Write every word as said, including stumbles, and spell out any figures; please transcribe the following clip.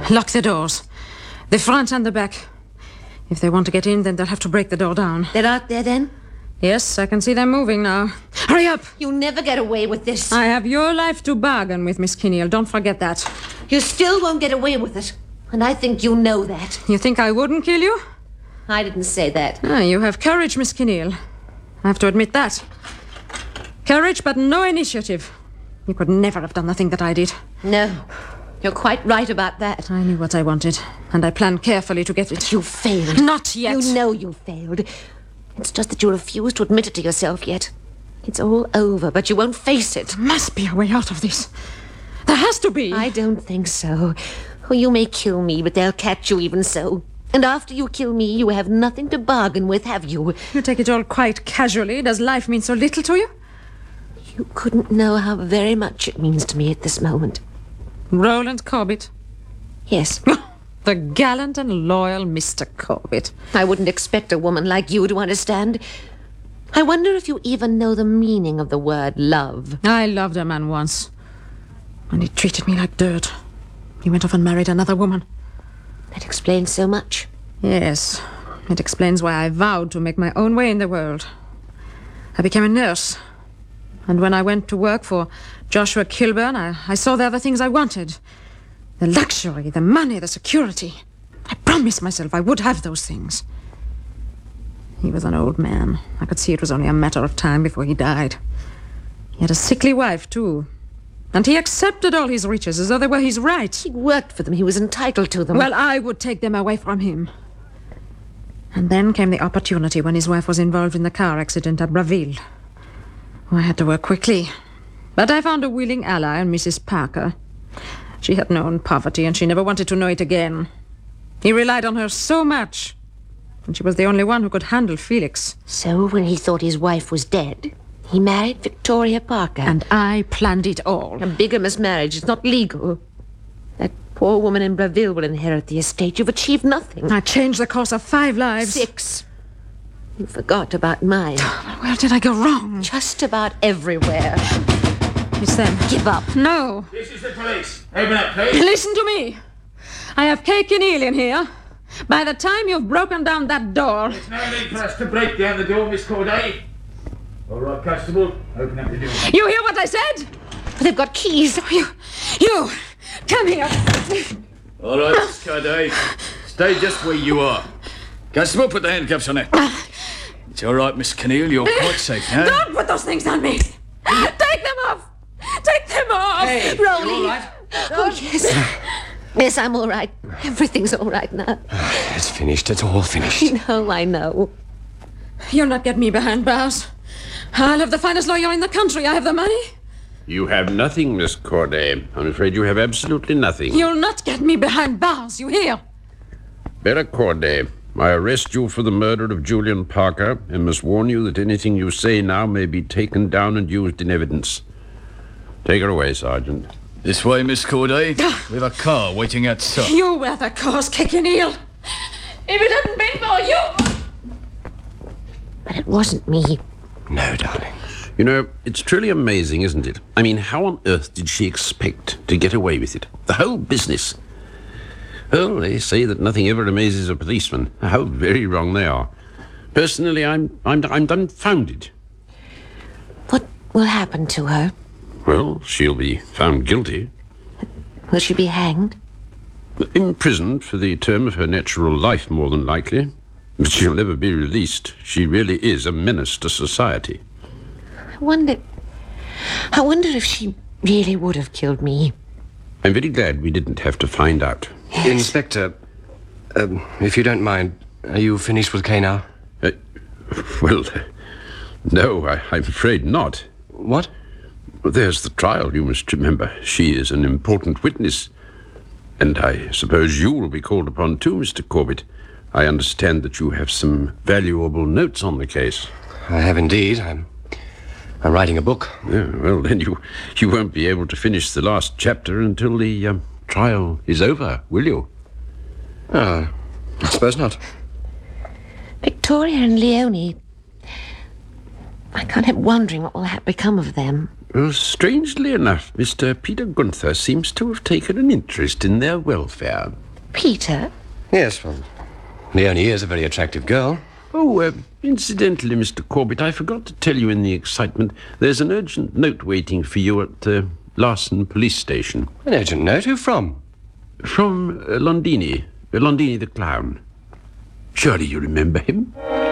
Lock the doors. The front and the back. If they want to get in, then they'll have to break the door down. They're out there, then? Yes, I can see them moving now. Hurry up! You'll never get away with this. I have your life to bargain with, Miss Kinneal. Don't forget that. You still won't get away with it. And I think you know that. You think I wouldn't kill you? I didn't say that. Ah, you have courage, Miss Kinneal. I have to admit that. Courage, but no initiative. You could never have done the thing that I did. No. You're quite right about that. I knew what I wanted, and I planned carefully to get it. You failed. Not yet. You know you failed. It's just that you refuse to admit it to yourself yet. It's all over, but you won't face it. There must be a way out of this. There has to be. I don't think so. Oh, you may kill me, but they'll catch you even so. And after you kill me, you have nothing to bargain with, have you? You take it all quite casually. Does life mean so little to you? You couldn't know how very much it means to me at this moment. Roland Corbett? Yes. The gallant and loyal Mister Corbett. I wouldn't expect a woman like you to understand. I wonder if you even know the meaning of the word love. I loved a man once. And he treated me like dirt. He went off and married another woman. That explains so much. Yes. It explains why I vowed to make my own way in the world. I became a nurse. And when I went to work for Joshua Kilburn, I, I saw the other things I wanted. The luxury, the money, the security. I promised myself I would have those things. He was an old man. I could see it was only a matter of time before he died. He had a sickly wife, too. And he accepted all his riches as though they were his right. He worked for them. He was entitled to them. Well, I would take them away from him. And then came the opportunity when his wife was involved in the car accident at Braville. I had to work quickly. But I found a willing ally in Missus Parker. She had known poverty, and she never wanted to know it again. He relied on her so much. And she was the only one who could handle Felix. So when he thought his wife was dead, he married Victoria Parker. And I planned it all. A bigamous marriage is not legal. That poor woman in Braville will inherit the estate. You've achieved nothing. I changed the course of five lives. Six. You forgot about mine. Where did I go wrong? Just about everywhere. It's them. Give up. No. This is the police. Open up, please. Listen to me. I have Kay Kinneal in here. By the time you've broken down that door... There's no need for us to break down the door, Miss Corday. All right, Constable, open up the door. You hear what I said? They've got keys. You, you, come here. All right, Miss Corday. Stay just where you are. Constable, put the handcuffs on her. It's all right, Miss Kinneal. You're quite safe now. Don't put those things on me. Take them off. Take them off. Hey, Rolly. you all right? Oh, yes. Yes, I'm all right. Everything's all right now. It's finished. It's all finished. No, I know. You'll not get me behind bars. I'll have the finest lawyer in the country. I have the money. You have nothing, Miss Corday. I'm afraid you have absolutely nothing. You'll not get me behind bars, you hear? Vera Corday, I arrest you for the murder of Julian Parker and must warn you that anything you say now may be taken down and used in evidence. Take her away, Sergeant. This way, Miss Corday. We've a car waiting outside. You were the cause, Kay Kinneal. If it hadn't been for you... But it wasn't me. No, darling. You know, it's truly amazing, isn't it? I mean, how on earth did she expect to get away with it? The whole business. Well, they say that nothing ever amazes a policeman. How very wrong they are. Personally, I'm I'm I'm dumbfounded. What will happen to her? Well, she'll be found guilty. Will she be hanged? Imprisoned for the term of her natural life, more than likely. But she'll never be released. She really is a menace to society. I wonder... I wonder if she really would have killed me. I'm very glad we didn't have to find out. Yes. Inspector, um, if you don't mind, are you finished with Kay now? Uh, well, uh, no, I, I'm afraid not. What? There's the trial, you must remember. She is an important witness. And I suppose you will be called upon too, Mister Corbett. I understand that you have some valuable notes on the case. I have indeed. I'm, I'm writing a book. Yeah, well, then you, you won't be able to finish the last chapter until the um, trial is over, will you? Oh, I suppose not. Victoria and Leonie... I can't help wondering what will ha- become of them. Well, strangely enough, Mister Peter Gunther seems to have taken an interest in their welfare. Peter? Yes, well, Leonie is a very attractive girl. Oh, uh, incidentally, Mister Corbett, I forgot to tell you in the excitement, there's an urgent note waiting for you at uh, Larson Police Station. An urgent note? Who from? From uh, Londini, uh, Londini the clown. Surely you remember him?